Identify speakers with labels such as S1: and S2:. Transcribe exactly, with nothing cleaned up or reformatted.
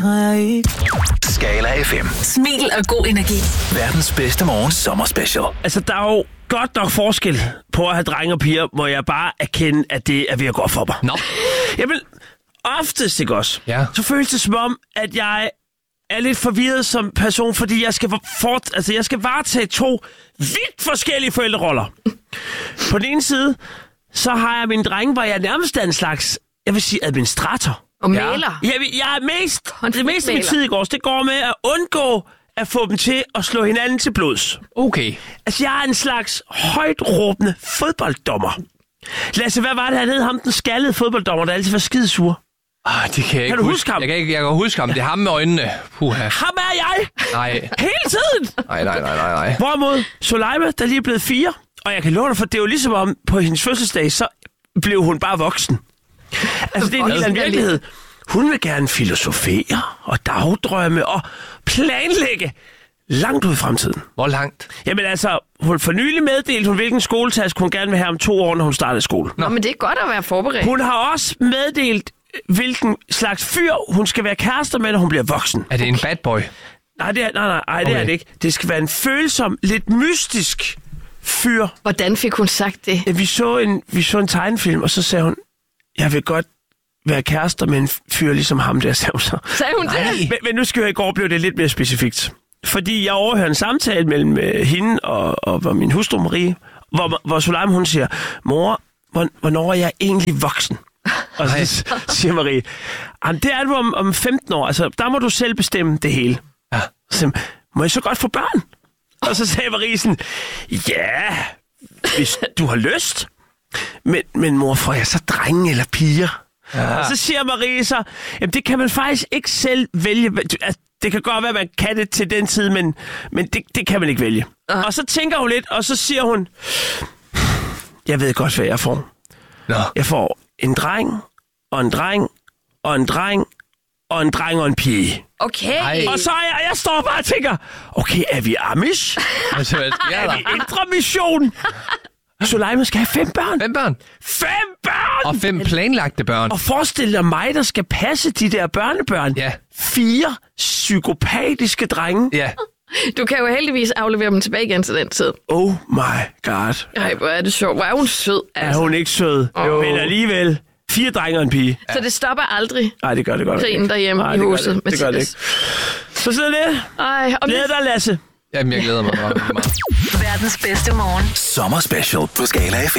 S1: Skala F M.
S2: Smil og god energi.
S1: Verdens bedste morgen sommerspecial.
S3: Altså, der er jo godt nok forskel på at have drenge og piger, må jeg bare erkende, at det er ved at gå for mig.
S4: Nå.
S3: Jamen, oftest ikke også.
S4: Ja.
S3: Så føles det som om, at jeg er lidt forvirret som person, fordi jeg skal, fort, altså, jeg skal varetage to vidt forskellige forældreroller. På den ene side, så har jeg min drenge, hvor jeg nærmest er en slags, jeg vil sige, administrator.
S2: Og maler.
S3: Jeg, jeg er mest, det meste af min tid i går, det går med at undgå at få dem til at slå hinanden til blods.
S4: Okay.
S3: Altså, jeg er en slags højt råbende fodbolddommer. Lasse, hvad var det, han hed? Ham, den skaldede fodbolddommer, der altid var skidesur.
S4: Ah, det kan jeg ikke
S3: Kan du huske ham?
S4: Jeg kan ikke, jeg kan huske ham. Det er ham med øjnene. Puha.
S3: Ham er jeg!
S4: Nej.
S3: Hele tiden!
S4: Nej, nej, nej, nej, nej.
S3: Hvorimod Soleima, der lige er blevet fire, og jeg kan love dig, for det er jo ligesom om, på hendes fødselsdag, så blev hun bare voksen. Altså, det er en helt anden virkelighed. Hun vil gerne filosofere og dagdrømme og planlægge langt ud i fremtiden.
S4: Hvor langt?
S3: Jamen altså, hun for nylig meddelt, hun hvilken skoletask hun gerne vil have om to år, når hun starter skole.
S2: Nå, men det er godt at være forberedt.
S3: Hun har også meddelt, hvilken slags fyr hun skal være kærester med, når hun bliver voksen.
S4: Er det en bad boy?
S3: Nej, det er, nej, nej, nej, det
S4: Okay.
S3: er det ikke. Det skal være en følsom, lidt mystisk fyr.
S2: Hvordan fik hun sagt det?
S3: Vi så en, vi så en tegnefilm, og så sagde hun, jeg vil godt være kærester med en fyr ligesom ham der, sagde hun så.
S2: Sagde hun det?
S3: Men, men nu skal jeg i går blev det lidt mere specifikt. Fordi jeg overhører en samtale mellem øh, hende og, og, og min hustru Marie, hvor, hvor Soleima, hun siger, mor, hvornår er jeg egentlig voksen? Og så siger Marie, det er du om, om femten år, altså der må du selv bestemme det hele.
S4: Ja.
S3: Så må jeg så godt få børn? Og så sagde Marie sådan, ja, hvis du har lyst. Men, men mor, får jeg så drenge eller piger? Ja. Og så siger Marie så, jamen det kan man faktisk ikke selv vælge. Altså, det kan godt være, at man kan det til den tid, men, men det, det kan man ikke vælge. Uh. Og så tænker hun lidt, og så siger hun, jeg ved godt, hvad jeg får.
S4: Nå.
S3: Jeg får en dreng, og en dreng, og en dreng, og en dreng og en pige.
S2: Okay.
S4: Ej.
S3: Og så er jeg, jeg står bare og tænker, okay, er vi Amish?
S4: Altså, hvad sker
S3: Er
S4: der?
S3: vi Indre Mission? Soleima skal have fem børn.
S4: Fem børn.
S3: Fem børn!
S4: Og fem planlagte børn.
S3: Og forestil dig mig, der skal passe de der børnebørn.
S4: Ja.
S3: Fire psykopatiske drenge.
S4: Ja.
S2: Du kan jo heldigvis aflevere dem tilbage igen til den tid.
S3: Oh my god.
S2: Ej, hvor er det sjovt. Hvor er hun sød,
S3: Er
S2: altså.
S3: hun ikke sød?
S2: Oh.
S3: Men alligevel. Fire drenge og en pige.
S2: Så det stopper aldrig,
S3: Nej, det gør det godt.
S2: krigen derhjemme
S3: Nej,
S2: i
S3: det gør
S2: huset.
S3: det. Det gør det ikke. Så sådan det.
S2: Ej, og
S3: Glæder dig, Lasse.
S4: Jamen, jeg glæder mig meget.
S2: verdens bedste morgen.
S1: Sommerspecial på Skala F M.